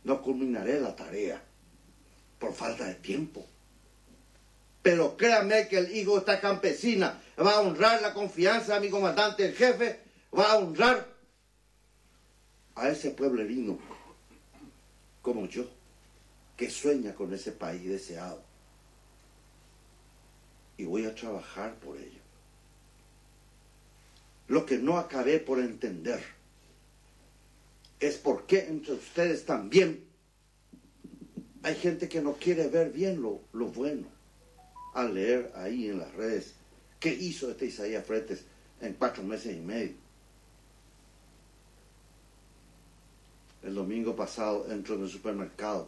no culminaré la tarea por falta de tiempo. Pero créame que el hijo de esta campesina va a honrar la confianza de mi comandante, el jefe, va a honrar a ese pueblerino como yo, que sueña con ese país deseado. Y voy a trabajar por ello. Lo que no acabé por entender es por qué entre ustedes también hay gente que no quiere ver bien lo bueno. Al leer ahí en las redes qué hizo este Isaías Fretes en 4 meses y medio. El domingo pasado entro en el supermercado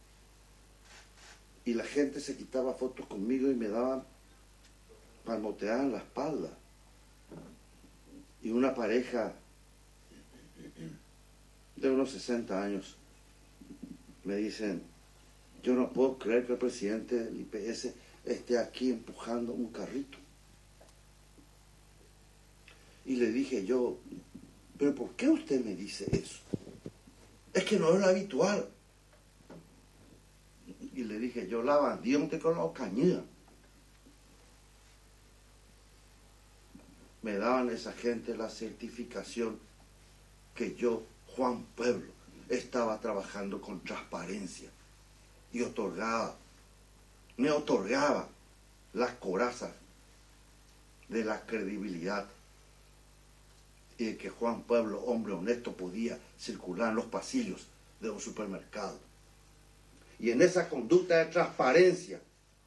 y la gente se quitaba fotos conmigo y me daban palmoteadas en la espalda. Y una pareja de unos 60 años me dicen: yo no puedo creer que el presidente del IPS esté aquí empujando un carrito. Y le dije yo: ¿pero por qué usted me dice eso? Es que no es lo habitual. Y le dije yo: la bandión te con la cañía. Me daban esa gente la certificación que yo, Juan Pueblo, estaba trabajando con transparencia y me otorgaba las corazas de la credibilidad y de que Juan Pueblo, hombre honesto, podía circular en los pasillos de un supermercado. Y en esa conducta de transparencia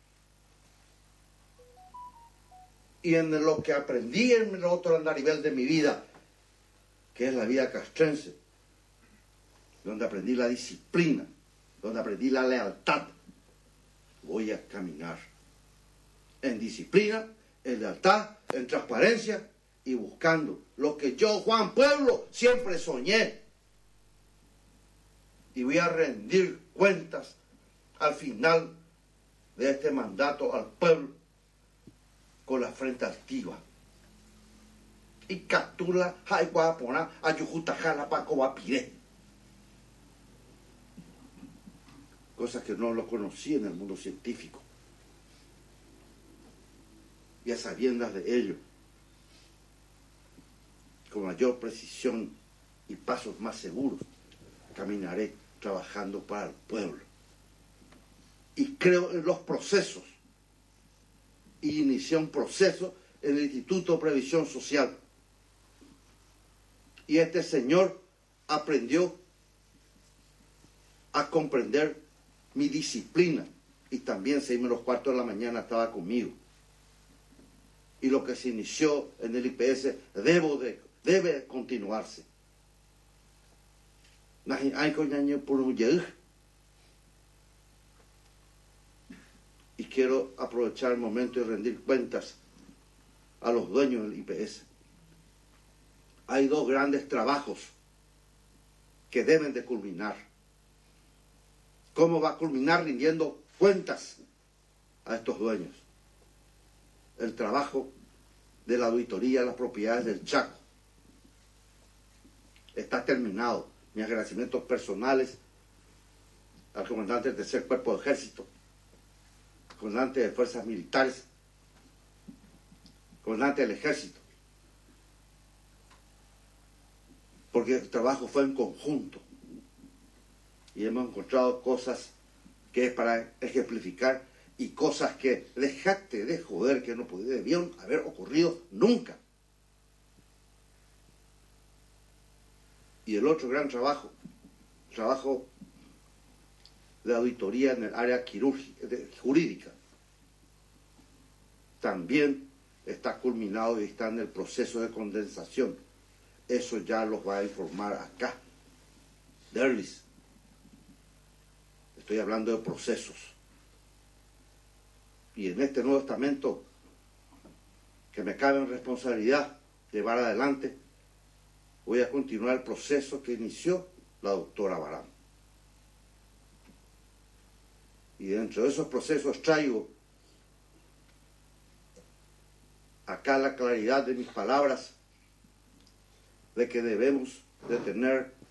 y en lo que aprendí en el otro andarivel de mi vida, que es la vida castrense, donde aprendí la disciplina, donde aprendí la lealtad, voy a caminar en disciplina, en lealtad, en transparencia y buscando lo que yo, Juan Pueblo, siempre soñé. Y voy a rendir cuentas al final de este mandato al pueblo con la frente altiva. Y captura Jaiguapona, Ayujutajala, Pacobapiré. Cosas que no lo conocí en el mundo científico. Y a sabiendas de ello, con mayor precisión y pasos más seguros, caminaré trabajando para el pueblo. Y creo en los procesos. Y inicié un proceso en el Instituto de Previsión Social. Y este señor aprendió a comprender mi disciplina. Y también 6:45 estaba conmigo. Y lo que se inició en el IPS debe continuarse. Y quiero aprovechar el momento y rendir cuentas a los dueños del IPS. Hay 2 grandes trabajos que deben de culminar. ¿Cómo va a culminar? Rindiendo cuentas a estos dueños. El trabajo de la auditoría de las propiedades del Chaco está terminado. Mis agradecimientos personales al comandante del 3er Cuerpo de Ejército, comandante de Fuerzas Militares, comandante del Ejército, porque el trabajo fue en conjunto y hemos encontrado cosas que es para ejemplificar y cosas que dejaste de joder que no debieron haber ocurrido nunca. Y el otro gran trabajo de auditoría en el área jurídica, también está culminado y está en el proceso de condensación. Eso ya los va a informar acá, Derlis. Estoy hablando de procesos. Y en este nuevo estamento, que me cabe en responsabilidad llevar adelante, voy a continuar el proceso que inició la doctora Barán. Y dentro de esos procesos traigo acá la claridad de mis palabras de que debemos de tener